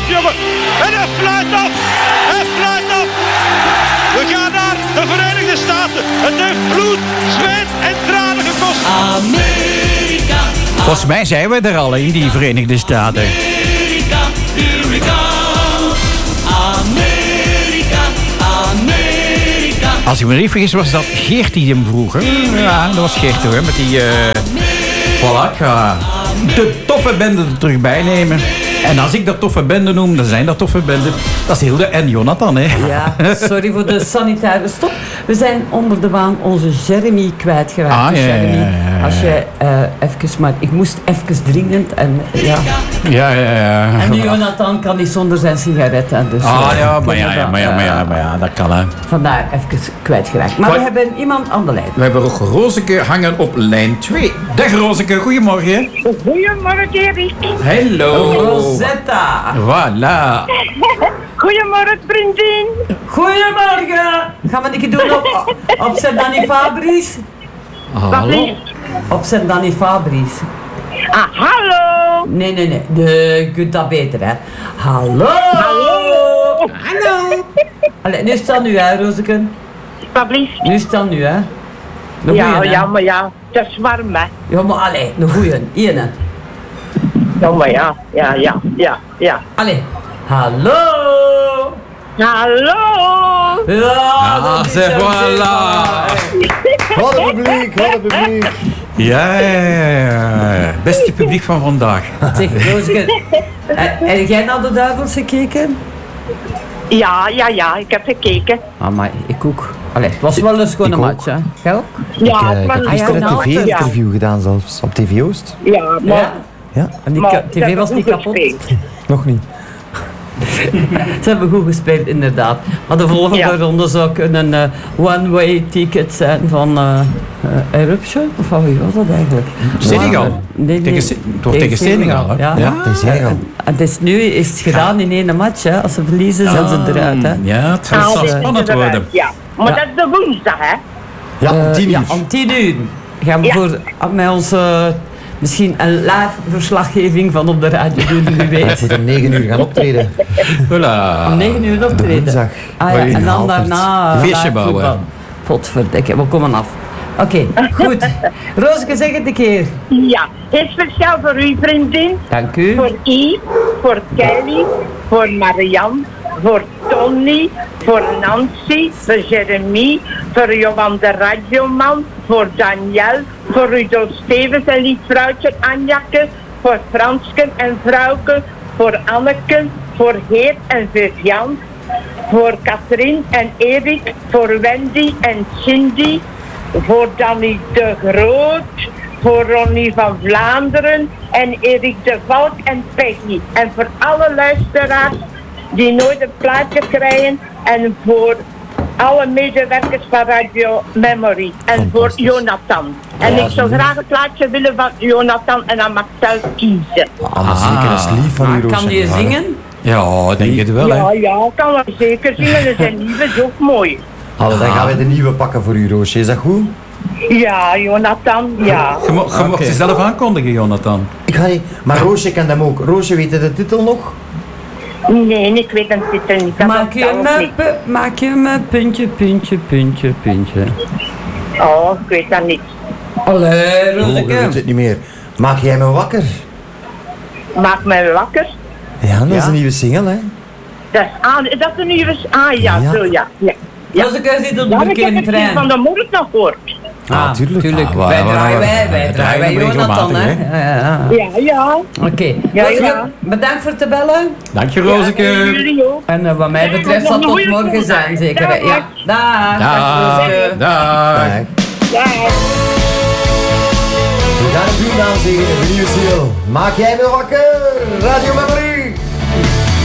jongen. En hij fluit af. Hij fluit af. We gaan naar de Verenigde Staten. Het heeft bloed, zweet en tranen gekost. Amerika. Volgens mij zijn we er al in die Verenigde Staten. Amerika, here we go. Amerika, Amerika. Als ik me niet vergis was dat Geert die hem vroeg. Hè? Ja, dat was Geert hoor. Met die... Voilà, ik ga de toffe bende er terug bij nemen. En als ik dat toffe bende noem, dan zijn dat toffe bende. Dat is Hilde en Jonathan, hè. Ja, sorry voor de sanitaire stop. We zijn onder de waan onze Jeremy kwijtgeraakt. Ah, ja, Jeremy, ja, ja. als je even... Maar ik moest even dringend en ja... Ja. En nu Jonathan kan niet zonder zijn sigaretten. Dus, Ja, maar ja, dat kan hè. Vandaar even kwijtgeraakt. Maar we hebben iemand aan de lijn. We hebben ook Rozeke hangen op lijn 2. Dag Rozeke, goedemorgen. Goedemorgen, Erik. Hallo. Rosetta. Voilà. Goedemorgen, vriendin. Goedemorgen. Gaan we een keer doen op Saint Danny Fabris? Hallo. Op Saint Danny Fabris. Ah, hallo. Nee. Je kunt dat beter, hè. Hallo. Allee, nu staan nu, hè, Rozeke. Alsjeblieft. Nu staan nu, hè. Een Ja, goeie, hè. ja, maar ja. Het is warm, hè. Ja, maar allee, een goeie. Ene. Ja, maar ja. Allee. Hallo. Hallo. Ja, dat is zeg, zo voilà. zin. Wat een publiek. Ja. Beste publiek van vandaag. Zeg, Rozeke, heb jij naar de duivels gekeken? Ja. Ik heb gekeken. Ah, maar ik ook. Allee, het was wel een schone Ik ook. match, hè. Jij ook? Ja, Ik heb gisteren een tv-interview gedaan zelfs, op TV Oost. Ja, maar... Ja. Ja, En die maar tv was niet kapot. nog niet. Ze hebben goed gespeeld, inderdaad. Maar de volgende Ja. ronde zou kunnen one-way ticket zijn van Eruption? Of wat was dat eigenlijk? Senegal. Nee. Toch tegen Senegal, hè? Ja. Tegen Senegal. En het is nu is het gedaan in één match, hè. Als ze verliezen, zijn ze eruit, hè. Ja, het zal spannend worden. Ja, maar dat is de woensdag, hè. Ja, om 10 uur. Ja, om 10 uur gaan we met onze... Misschien een live verslaggeving van op de radio doen, wie Het weet. zit om 9 uur gaan optreden. Voilà. Om 9 uur De optreden. woensdag. Ah ja, en dan daarna... Feestje live bouwen. voetbal. Potverdikke, we komen af. Oké, goed. Rooseke, zeg het een keer. Ja, heel speciaal voor u, vriendin. Dank u. Voor Yves, voor Kelly, voor Marianne, voor Tony, voor Nancy, voor Jeremy, voor Johan de radioman, voor Daniel, voor Rudolf Stevens en lief vrouwtje Anjake, voor Fransken en Vrouwke, voor Anneke, voor Geert en Vivian, voor Katrien en Erik, voor Wendy en Cindy, voor Danny de Groot, voor Ronnie van Vlaanderen en Erik de Valk en Peggy. En voor alle luisteraars die nooit een plaatje krijgen en voor alle medewerkers van Radio Memory en voor Jonathan. En ik zou graag een plaatje willen van Jonathan en dan mag ik zelf kiezen. Ah, maar zeker, dat is lief van u, Roos. Kan die zingen? Ja, denk je het wel, hè? Ja, kan wel zeker zingen. Dat zijn nieuwe, is ook mooi. Dan gaan wij de nieuwe pakken voor u, Roosje. Is dat goed? Ja, Jonathan, ja. Je mocht ze zelf aankondigen, Jonathan. Ik ga niet. Maar Roosje kan hem ook. Roosje, weet je de titel nog? Nee, ik weet een titel niet. Dat Maak je me puntje, puntje, puntje, puntje. Oh, ik weet dat niet. Allee, Oh, ik weet Rooseke. het niet meer. Maak jij me wakker? Maak mij wakker. Ja, dat is een nieuwe single, hè? Dat is een nieuwe... Ah ja, Ja. zo ja. Ja, Rooseke zit op ja de ik heb het trein. hier van de morgen nog gehoord. Ah, tuurlijk. Ah, Wij wij draaien draaien Jonathan, hè. regelmatig, Ja. Oké. Ja, Rooseke, ja. bedankt voor te bellen. Dank je, Ja, Rozeke. jullie ook. En wat mij betreft zal het tot morgen zijn, zeker. hè? Ja. Dag. Dag. Rooseke. Dag. Ja. We gaan het doen, dames en heren. De nieuwe single. Maak jij me wakker? Radio Memory.